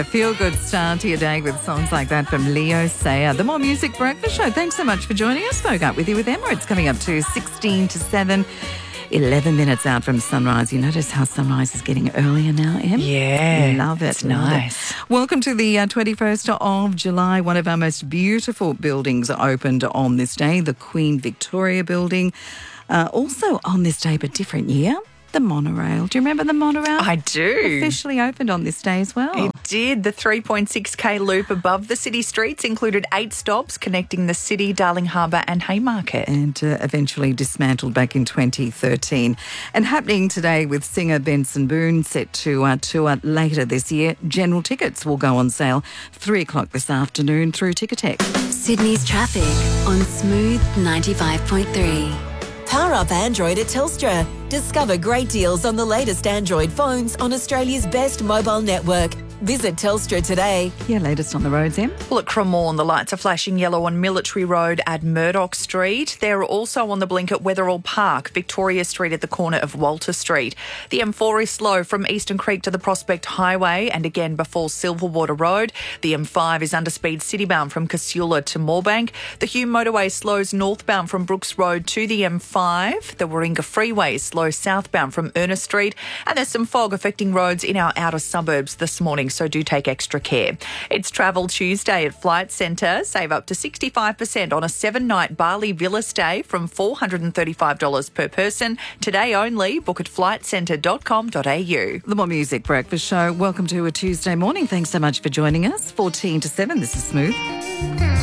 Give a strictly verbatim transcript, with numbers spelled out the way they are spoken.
A feel-good start to your day with songs like that from Leo Sayer. The More Music Breakfast Show. Thanks so much for joining us. Spoke up with you with Emma. It's coming up to sixteen to seven. eleven minutes out from sunrise. You notice how sunrise is getting earlier now, Em? Yeah. Love it. It's love nice. It. Welcome to the uh, twenty-first of July. One of our most beautiful buildings opened on this day, the Queen Victoria Building. Uh, also on this day, but different year, the monorail. Do you remember the monorail? I do. Officially opened on this day as well. It did. The three point six K loop above the city streets included eight stops connecting the city, Darling Harbour and Haymarket. And uh, eventually dismantled back in twenty thirteen. And happening today with singer Benson Boone, set to uh, tour later this year. General tickets will go on sale three o'clock this afternoon through Ticketek. Sydney's traffic on Smooth ninety-five point three. Power up Android at Telstra. Discover great deals on the latest Android phones on Australia's best mobile network. Visit Telstra today. Yeah, latest on the roads, Em. Well, at Cremorne, the lights are flashing yellow on Military Road at Murdoch Street. They're also on the blink at Wetherall Park, Victoria Street at the corner of Walter Street. The M four is slow from Eastern Creek to the Prospect Highway and again before Silverwater Road. The M five is under speed citybound from Casula to Moorebank. The Hume Motorway slows northbound from Brooks Road to the M five. The Warringah Freeway is slow southbound from Ernest Street. And there's some fog affecting roads in our outer suburbs this morning, so do take extra care. It's Travel Tuesday at Flight Centre. Save up to sixty-five percent on a seven-night Bali Villa stay from four hundred thirty-five dollars per person. Today only. Book at flight centre dot com dot a u. The More Music Breakfast Show. Welcome to a Tuesday morning. Thanks so much for joining us. fourteen to seven. This is Smooth.